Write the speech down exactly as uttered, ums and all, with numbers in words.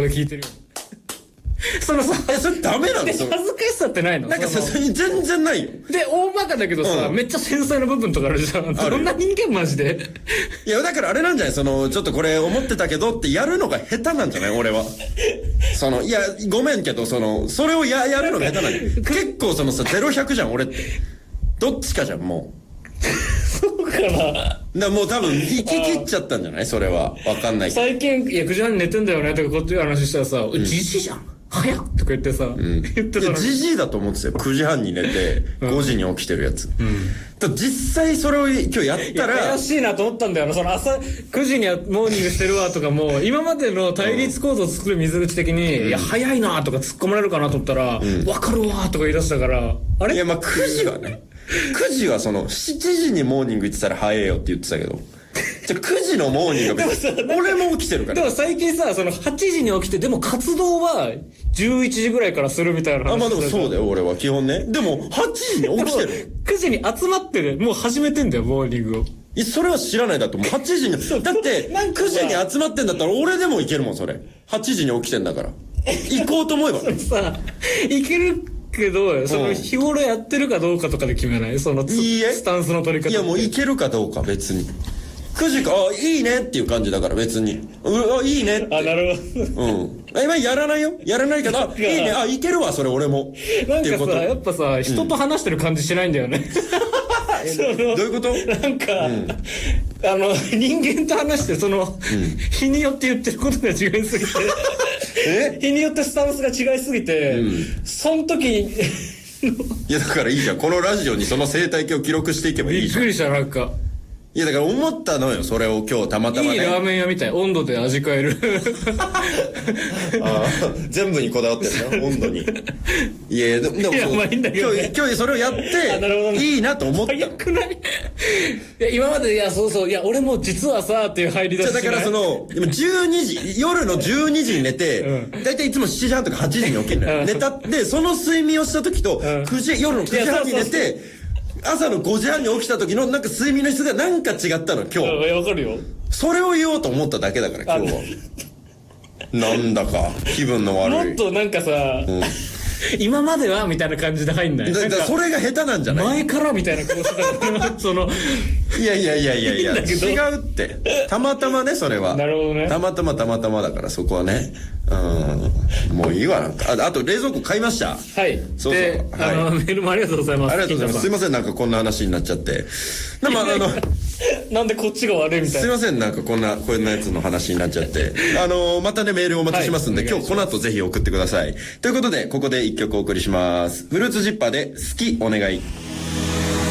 聞いてるよ。そのさ、 え、それダメなの？ 恥ずかしさってないの？ なんかさ、全然ないよ。 で、大バカだけどさ、うん、めっちゃ繊細な部分とかあるじゃん。どんな人間マジで。 いや、だからあれなんじゃない？その、ちょっとこれ思ってたけどってやるのが下手なんじゃない？俺は。その、いや、ごめんけど、その、それをや、やるのが下手なんじゃない？結構そのさ、ゼロひゃくじゃん、俺って。どっちかじゃん、もう。 そうかな。 だもう多分、行き切っちゃったんじゃない？それは。わかんないけど。 最近、いや、くじはんに寝てんだよね、とかこういう話したらさ、じじいじゃん。早っとか言ってさ、うん、言ってたの。 じじいだと思ってたよ。くじはんに寝て、ごじに起きてるやつ。うん。だ実際それを今日やったら。 怪しいなと思ったんだよな。その朝、くじにはモーニングしてるわとかも、今までの対立構造を作る水口的に、うん、いや、早いなとか突っ込まれるかなと思ったら、わ、うん、かるわとか言い出したから、あれ？ いや、まあくじはね。くじはその、しちじにモーニング行ってたら早いよって言ってたけど。じゃあくじのモーニングが別に俺も起きてるから。 でも最近さ、そのはちじに起きて、でも活動はじゅういちじぐらいからするみたいな話。 あ、まあでもそうだよ、俺は基本ね。でもはちじに起きてる。 くじに集まってる。もう始めてんだよ、モーニングを。 いや、それは知らないだと。もうはちじに、だってくじに集まってんだったら俺でも行けるもん、それ。はちじに起きてんだから。行こうと思えば。 さ、行けるけど、その日頃やってるかどうかとかで決めない？そのいいえスタンスの取り方。 いや、もう行けるかどうか別に。くじか、あ、いいねっていう感じだから別に。う、あ、いいねって。 あ、なるほど。 うん。今やらないよ。やらないけど、あ、いいね。あ、いけるわ、それ俺も。 なんかさ、やっぱさ、人と話してる感じしないんだよね。 どういうこと？ なんか、うん、あの、人間と話して、その、うん、日によって言ってることが違いすぎて、え日によってスタンスが違いすぎて、うん、その時に、 いや、だからいいじゃん。このラジオにその生態系を記録していけばいいじゃん。 びっくりした、なんか。 いや、だから思ったのよ、それを今日たまたまね。 いいラーメン屋みたい。温度で味変える。 あ全部にこだわってるよ、温度に。いや、でも、でもそう、まあいいんだけど、ね、今日、今日それをやって、ね、いいなと思った。 早くない？いや、今まで、いや、そうそう、いや、俺も実はさ、っていう入り出し。 だからその、じゅうにじ、夜のじゅうにじに寝て、うん、だいたいいつもしちじはんとかはちじに起きるのよ。寝たって、その睡眠をした時と、くじ、夜のくじはんに寝て、朝のごじはんに起きた時のなんか睡眠の質がなんか違ったの今日。 わかるよ。 それを言おうと思っただけだから今日は。なんだか気分の悪い。 もっとなんかさ、うん、今まではみたいな感じで入んない。 だからそれが下手なんじゃない？ 前からみたいな顔してたからそのいやいやいやいやいや違うってたまたまねそれは。 なるほどね。 たまたまたまたまだからそこはね。うん。もういいわなんか。あ, あと冷蔵庫買いました。 はい。そうそう。で、はい、あのメールもありがとうございます。 ありがとうございます。すいませんなんかこんな話になっちゃって。でもあのなんでこっちが悪いみたいな。 すいませんなんかこんなこんなやつの話になっちゃって。あのまたねメールお待ちしますんで、はい、今日この後ぜひ送ってください。ということでここで一曲お送りします。フルーツジッパーで好きお願い。